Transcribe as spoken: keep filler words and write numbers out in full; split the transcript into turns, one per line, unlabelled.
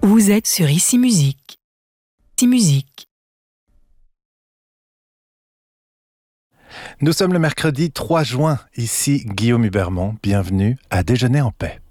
Vous êtes sur Ici Musique. Ici Musique.
Nous sommes le mercredi trois juin. Ici Guillaume Hubermont. Bienvenue à Déjeuner en paix.